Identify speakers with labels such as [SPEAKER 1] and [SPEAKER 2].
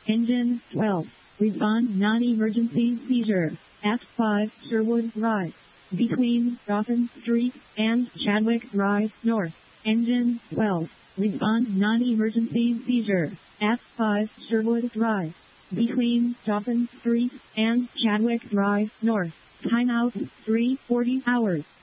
[SPEAKER 1] Engine 12. Respond non-emergency seizure. F5 Sherwood Drive. Between Dawson Street and Chadwick Drive North. Engine 12. Respond non-emergency seizure. F5 Sherwood Drive. Between Dawson Street and Chadwick Drive North. Timeout 3:40 hours.